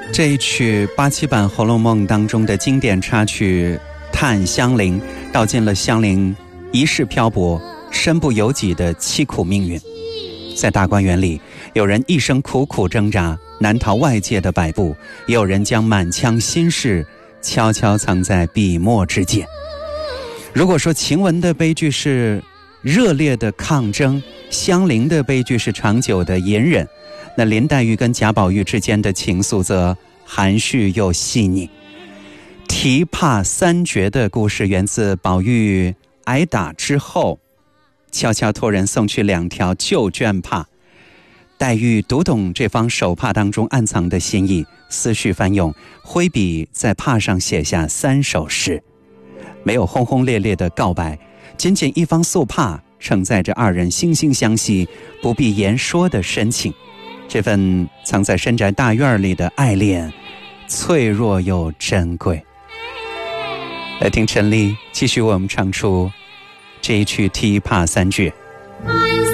这一曲87版《红楼梦》当中的经典插曲《叹香菱》，道尽了香菱一世漂泊、身不由己的凄苦命运。在大观园里，有人一生苦苦挣扎，难逃外界的摆布，也有人将满腔心事悄悄藏在笔墨之间。如果说晴雯的悲剧是热烈的抗争，香菱的悲剧是长久的隐忍，那林黛玉跟贾宝玉之间的情愫则含蓄又细腻。提帕三绝的故事源自宝玉挨打之后，悄悄托人送去2条旧绢帕。黛玉读懂这方手帕当中暗藏的心意，思绪翻涌，挥笔在帕上写下3首诗。没有轰轰烈烈的告白，仅仅一方素帕承载着2人惺惺相惜、不必言说的深情。这份藏在深宅大院里的爱恋，脆弱又珍贵。来听陈丽继续为我们唱出这一曲《提帕三绝》。